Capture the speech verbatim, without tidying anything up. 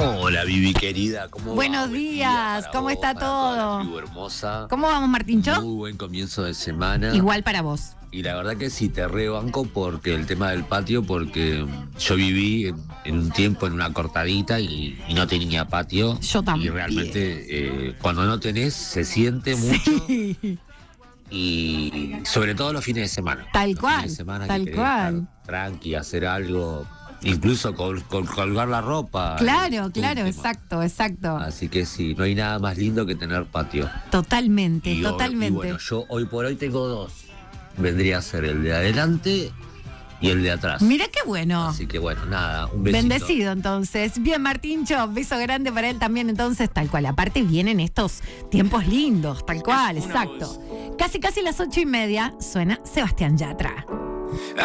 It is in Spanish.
Hola, Vivi querida, ¿cómo Buenos va? Buen días, día ¿cómo vos, está para toda la todo? tribu hermosa. ¿Cómo vamos, Martincho? Muy buen comienzo de semana. Igual para vos. Y la verdad que sí, te rebanco porque el tema del patio, porque yo viví en, en un tiempo en una cortadita y, y no tenía patio. Yo también. Y realmente eh, cuando no tenés se siente mucho. Sí. Y sobre todo los fines de semana. Tal los cual, Fines de semana tal que querés cual. estar tranqui, hacer algo. Incluso col- col- colgar la ropa. Claro, es todo un claro, tema. exacto, exacto. Así que sí, no hay nada más lindo que tener patio. Totalmente, Y, o- totalmente. y bueno, yo hoy por hoy tengo dos. Vendría a ser el de adelante y el de atrás. Mira qué bueno. Así que bueno, nada, un besito. Bendecido entonces. Bien, Martincho, beso grande para él también entonces, tal cual. Aparte vienen estos tiempos lindos, tal cual, exacto. Casi casi las ocho y media suena Sebastián Yatra.